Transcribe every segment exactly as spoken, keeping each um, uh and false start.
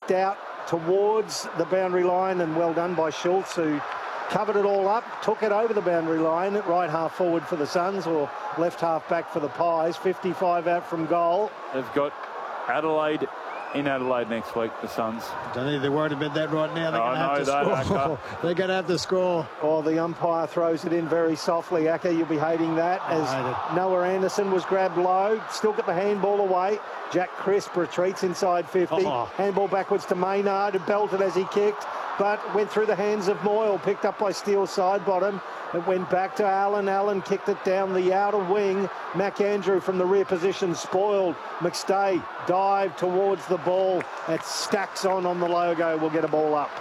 kicked out towards the boundary line, and well done by Schultz, who covered it all up, took it over the boundary line, right half forward for the Suns, or left half back for the Pies. fifty-five out from goal. They've got Adelaide in Adelaide next week, the Suns. Don't think they're worried about that right now. They're oh, going to no, have to score. They're going to have to score. Oh, the umpire throws it in very softly. Acker, you'll be hating that. As hate Noah Anderson was grabbed low, still got the handball away. Jack Crisp retreats inside fifty. Oh. Handball backwards to Maynard, who belted as he kicked, but went through the hands of Moyle, picked up by Steele side bottom. It went back to Allen. Allen kicked it down the outer wing. McAndrew from the rear position spoiled. McStay dived towards the ball. It stacks on on the logo. We'll get a ball up.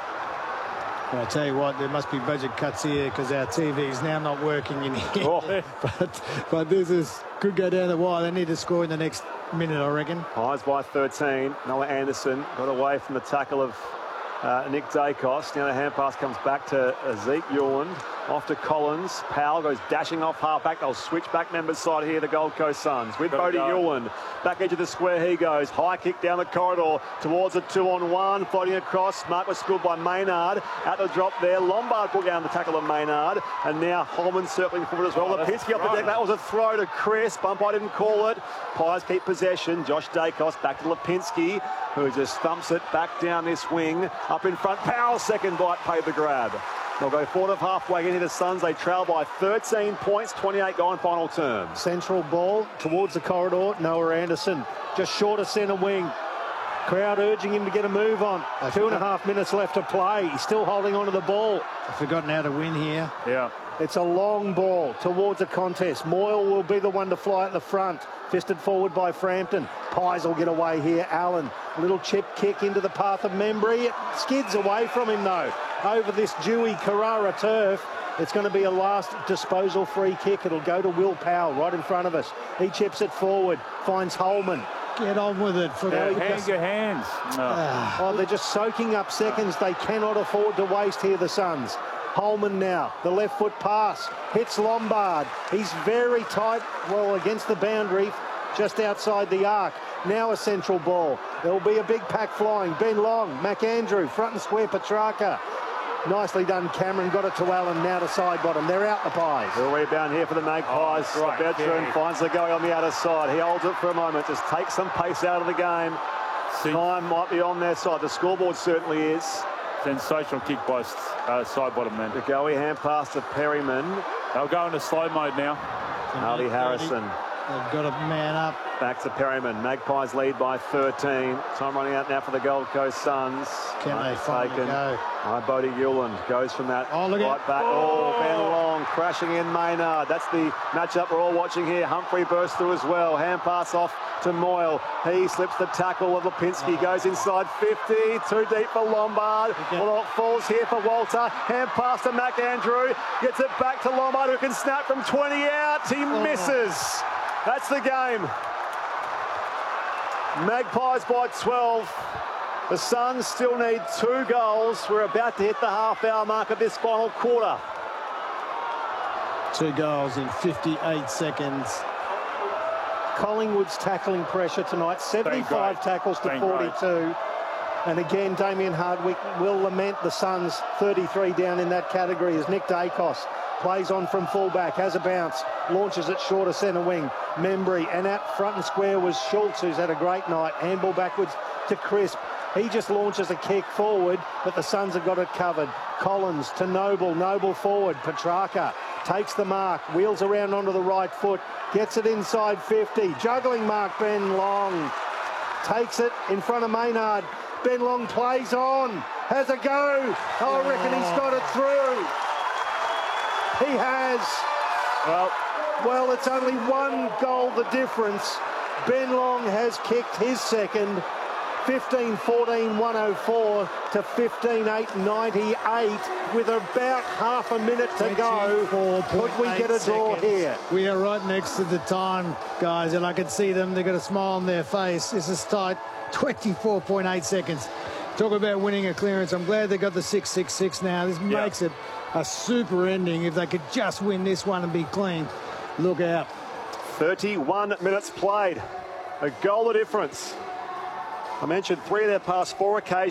Well, I'll tell you what, there must be budget cuts here because our T V is now not working in here. Oh. but, but this is could go down the wire. They need to score in the next minute, I reckon. Pies by thirteen. Noah Anderson got away from the tackle of uh, Nick Dacos. Now the hand pass comes back to uh, Zeke Yuland. Off to Collins. Powell goes dashing off half-back. They'll switch back members side here, the Gold Coast Suns. With Bodie Yuland. Back edge of the square he goes. High kick down the corridor towards a two-on-one. Floating across. Mark was schooled by Maynard. Out the drop there. Lombard put down the tackle of Maynard. And now Holman circling forward as well. Oh, Lipinski up the deck. That was a throw to Chris. Umpire didn't call it. Pies keep possession. Josh Dacos back to Lipinski, who just thumps it back down this wing. Up in front. Powell, second bite, paid the grab. They'll go forward of halfway into the Suns. They trail by thirteen points, twenty-eight going final term. Central ball towards the corridor. Noah Anderson just short of centre wing. Crowd urging him to get a move on. I Two and a forgot. half minutes left to play. He's still holding on to the ball. I've forgotten how to win here. Yeah. It's a long ball towards a contest. Moyle will be the one to fly at the front. Fisted forward by Frampton. Pies will get away here. Allen, a little chip kick into the path of Membry. It skids away from him though. Over this Dewey Carrara turf. It's going to be a last disposal free kick. It'll go to Will Powell right in front of us. He chips it forward. Finds Holman. Get on with it. For Yeah, the hang your hands. No. Oh, they're just soaking up seconds. They cannot afford to waste here, the Suns. Holman now, the left foot pass, hits Lombard. He's very tight, well, against the boundary, just outside the arc. Now a central ball. There will be a big pack flying. Ben Long, McAndrew, front and square, Petrarca. Nicely done, Cameron. Got it to Allen, now to side bottom. They're out the Pies. The rebound here for the Magpies. Oh, right, Bedroom yeah. finds the going on the outer side. He holds it for a moment. Just takes some pace out of the game. See, Time might be on their side. The scoreboard certainly is. sensational kick by uh, side bottom man. The goey hand pass to Perryman. They'll go into slow mode now. Harley Harrison. They've got a man up. Back to Perryman. Magpies lead by thirteen. Time running out now for the Gold Coast Suns. Can they finally Taken go? by Bodie Yuland. Goes from that Oh, look at- right back. Oh, Ben Long crashing in Maynard. That's the matchup we're all watching here. Humphrey bursts through as well. Hand pass off to Moyle. He slips the tackle of Lipinski. Goes inside fifty. Too deep for Lombard. Okay. Well, it falls here for Walter. Hand pass to McAndrew. Gets it back to Lombard, who can snap from twenty out. He misses. That's the game. Magpies by twelve. The Suns still need two goals. We're about to hit the half-hour mark of this final quarter. Two goals in fifty-eight seconds. Collingwood's tackling pressure tonight. seventy-five great. tackles to Been great. forty-two. And again, Damien Hardwick will lament the Suns thirty-three down in that category as Nick Dacos plays on from fullback, has a bounce, launches it short of centre wing. Membry, and out front and square was Schultz, who's had a great night. Handball backwards to Crisp. He just launches a kick forward, but the Suns have got it covered. Collins to Noble, Noble forward. Petrarca takes the mark, wheels around onto the right foot, gets it inside fifty. Juggling mark, Ben Long. Takes it in front of Maynard. Ben Long plays on, has a go. Oh, I reckon he's got it through. He has. Well, Well, it's only one goal the difference. Ben Long has kicked his second. fifteen fourteen one oh four to fifteen eight ninety-eight with about half a minute to go. Could we get a draw seconds. here? We are right next to the time, guys, and I can see them. They've got a smile on their face. This is tight. twenty-four point eight seconds. Talk about winning a clearance. I'm glad they got the six six six now. This Yeah. makes it a super ending. If they could just win this one and be clean, look out. thirty-one minutes played. A goal of difference. I mentioned three of their past four occasions.